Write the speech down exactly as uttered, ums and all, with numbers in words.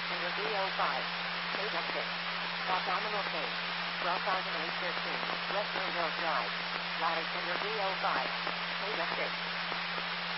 tender B O five. Theta six. Abdominal pain. twelve thousand eight hundred thirteen. West Monroe Drive. Bladder tender B O five. Theta six.